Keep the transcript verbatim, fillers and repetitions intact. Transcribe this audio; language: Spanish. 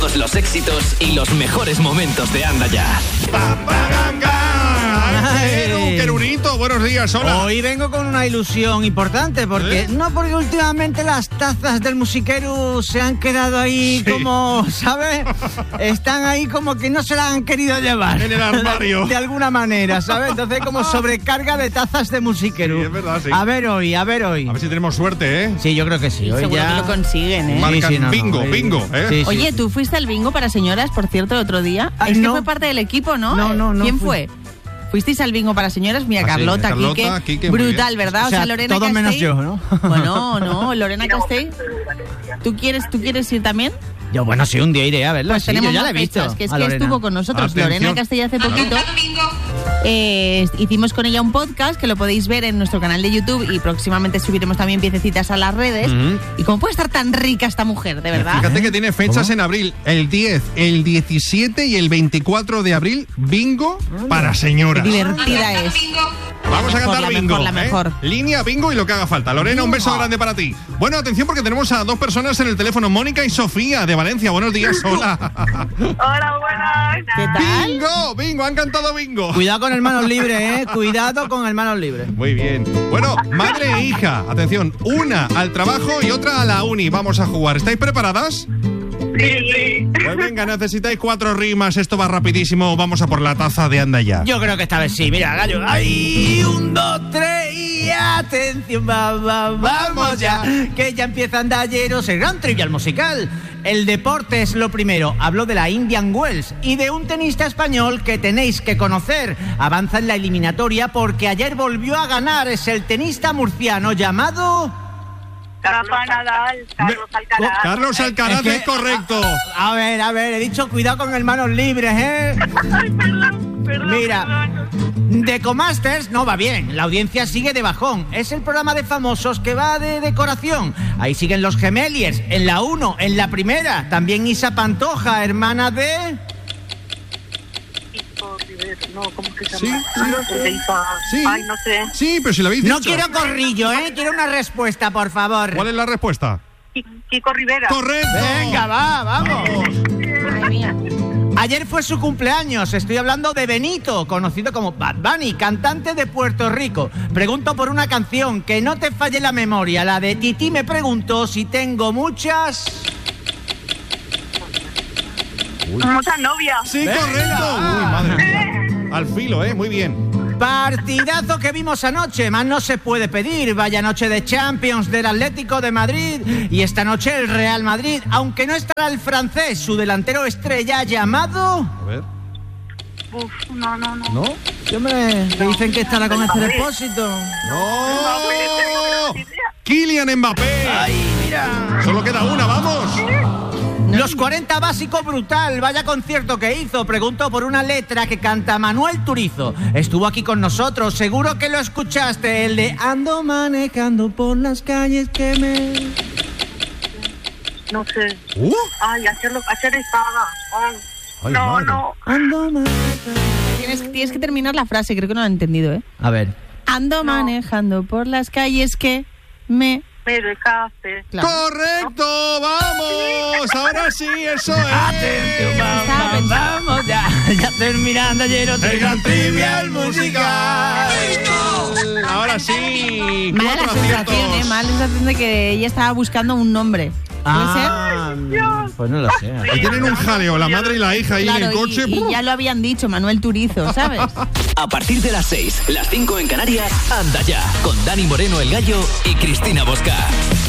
todos los éxitos y los mejores momentos de Anda Ya. Querurito, buenos días, hola. Hoy vengo con una ilusión importante, porque ¿Eh? no porque últimamente las tazas del musiquero se han quedado ahí Sí. como, ¿sabes? Están ahí como que no se las han querido llevar. En el armario. De alguna manera, ¿sabes? Entonces como sobrecarga de tazas de musiquero. Sí, es verdad, sí. A ver hoy, a ver hoy. A ver si tenemos suerte, ¿eh? Sí, yo creo que sí. Hoy Seguro ya... que lo consiguen, ¿eh? Marcan Sí, sí, no, no, bingo, hoy- bingo, ¿eh? Sí, sí, Oye, sí. tú fuiste al bingo para señoras, por cierto, el otro día. Ah, es que no. fue parte del equipo, ¿no? No, no, no ¿Quién fui. fue? Fuisteis al bingo para señoras, mira, Ah, sí, Carlota, Carlota, Quique, Quique, muy brutal, bien. ¿verdad? O sea, Lorena todo Castell. menos yo, ¿no? Bueno, no, Lorena Castell. ¿Tú quieres, ¿Tú quieres ir también? Yo, bueno, sí, un día iré a verla. Pues sí, yo tenemos ya más la he visto. fechas, que es a que Lorena. estuvo con nosotros Atención. Lorena Castell hace poquito. Eh, hicimos con ella un podcast que lo podéis ver en nuestro canal de YouTube y próximamente subiremos también piececitas a las redes. Ujú. Y cómo puede estar tan rica esta mujer, de verdad. Fíjate que tiene fechas ¿Cómo? en abril, el diez, el diecisiete y el veinticuatro de abril, bingo para señoras. Qué divertida es. Vamos a Mejor, cantar la bingo. mejor, la ¿eh? mejor. Línea, bingo y lo que haga falta. Lorena, un beso grande para ti. Bueno, atención porque tenemos a dos personas en el teléfono, Mónica y Sofía de Valencia. Buenos días, hola. Hola, buenas. ¿Qué tal? Bingo, bingo, han cantado bingo. Cuidado con el manos libres, ¿eh? Cuidado con el manos libres. Muy bien. Bueno, madre e hija, atención, una al trabajo y otra a la uni. Vamos a jugar. ¿Estáis preparadas? Sí, sí. Pues venga, necesitáis cuatro rimas. Esto va rapidísimo. Vamos a por la taza de Anda Ya. Yo creo que esta vez sí. Mira, gallo. ¡Ay! Un, dos, tres y atención. Va, va, vamos ya. Que ya empieza Andayeros, el gran trivial musical. El deporte es lo primero. Hablo de la Indian Wells y de un tenista español que tenéis que conocer. Avanza en la eliminatoria porque ayer volvió a ganar. Es el tenista murciano llamado... Rafa Nadal, Carlos Alcaraz. Carlos Alcaraz Es que- es correcto. A ver, a ver, he dicho cuidado con el manos libres, ¿eh? Ay, perdón, perdón. Mira, perdón. Decomasters no va bien, la audiencia sigue de bajón. Es el programa de famosos que va de decoración. Ahí siguen los Gemeliers, en la uno, en la primera. También Isa Pantoja, hermana de... No, ¿cómo que se Sí, llama? sí. Ah, no sé, Isa. Sí. Ay, no sé. Sí, pero si lo habéis No dicho. quiero corrillo, ¿eh? Quiero una respuesta, por favor. ¿Cuál es la respuesta? Ki- Kiko Rivera. ¡Correcto! Venga, va, vamos. Madre mía. Ayer fue su cumpleaños. Estoy hablando de Benito, conocido como Bad Bunny, cantante de Puerto Rico. Pregunto por una canción que no te falle la memoria. La de Titi me preguntó si tengo muchas... Muchas novias. Sí, Venga. correcto. Uy, madre mía. Al filo, ¿eh? Muy bien. Partidazo que vimos anoche, más no se puede pedir. Vaya noche de Champions del Atlético de Madrid y esta noche el Real Madrid, aunque no estará el francés, su delantero estrella llamado... A ver. Uf, no, no, no. ¿No? Sí, hombre, me dicen que estará con este depósito. ¡No! Kylian Mbappé. Ay, mira. Solo queda una, vamos. Los cuarenta básico brutal, vaya concierto que hizo. Pregunto por una letra que canta Manuel Turizo. Estuvo aquí con nosotros, seguro que lo escuchaste. El de ando manejando por las calles que me... No sé. Uh, Ay, hacerlo, hacer estaba. Ay. Ay, no, madre. no. Ando manejando... Tienes, tienes que terminar la frase, creo que no lo he entendido, ¿eh? A ver. Ando manejando por las calles que me... Me dejaste. Claro. ¡Correcto! ¡Vamos! Ahora sí, eso es. Atención, vamos, vamos, ya, ya terminando ayer otro El gran trivial musical. Ahora sí. Mala la cuatro sensación, aciertos. ¿eh? Mala la sensación de que ella estaba buscando un nombre. ¿Puede Ah, pues no lo sé. Y tienen un jaleo, la madre y la hija ahí ser? en el Claro, coche. y, y ya lo habían dicho, Manuel Turizo, ¿sabes? A partir de las seis, las cinco en Canarias, Anda Ya, con Dani Moreno el Gallo y Cristina Bosca.